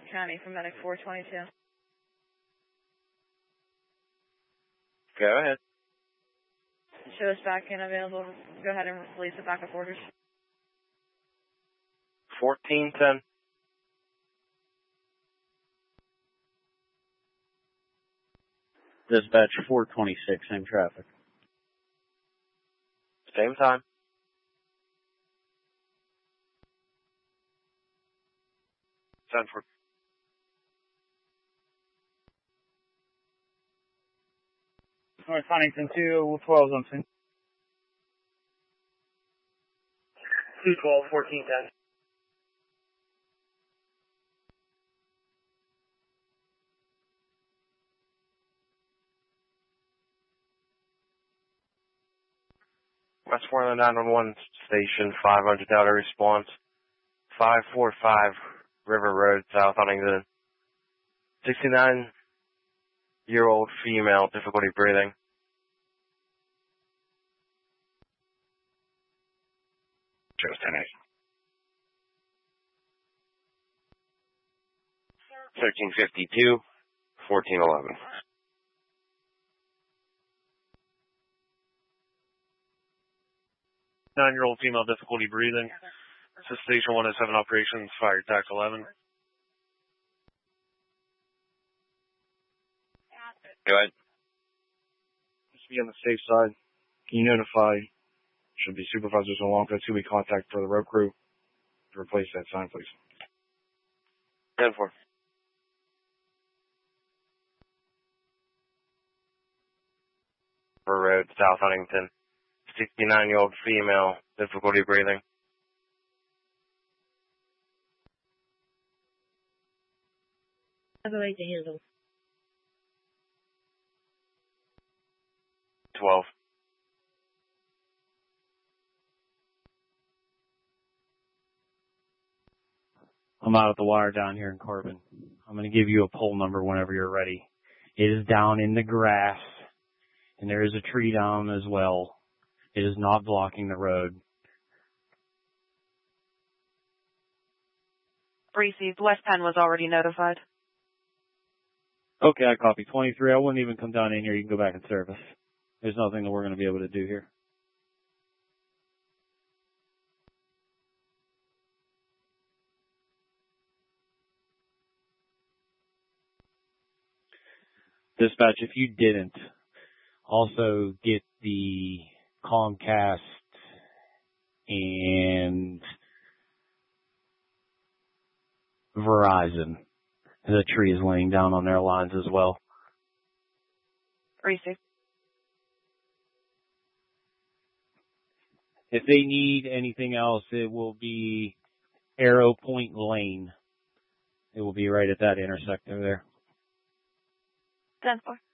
County from Medic 422. Go ahead. Show us back in available. Go ahead and release the backup orders. 1410. Dispatch 426, same traffic. Same time. Sanford. North Huntington 212 something. 212, 1410. West Portland 911 station, 500 data response, 545 River Road, South Huntington. 69-year-old female, difficulty breathing. Shows 10-8. 1352, 1411. 9-year-old female, difficulty breathing. This is Station 107 Operations, Fire Tax 11. Go ahead. Just to be on the safe side, can you notify, should be supervisors along for 2-week contact for the road crew to replace that sign, please? 10-4. River Road, South Huntington. 69-year-old female, difficulty breathing. Have a way to handle. 12. I'm out at the wire down here in Corbin. I'm going to give you a poll number whenever you're ready. It is down in the grass, and there is a tree down as well. It is not blocking the road. Received. West Penn was already notified. Okay, I copy. 23, I wouldn't even come down in here. You can go back in service. There's nothing that we're going to be able to do here. Dispatch, if you didn't, also get the Comcast and Verizon. The tree is laying down on their lines as well. Received. If they need anything else, it will be Arrow Point Lane. It will be right at that intersection there. 10-4.